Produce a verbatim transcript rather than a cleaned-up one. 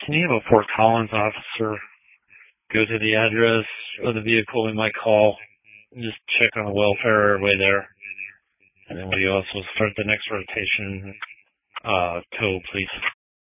Can you have a Fort Collins officer go to the address of the vehicle we might call and just check on the welfare way there? And then we also start the next rotation, uh, tow, please.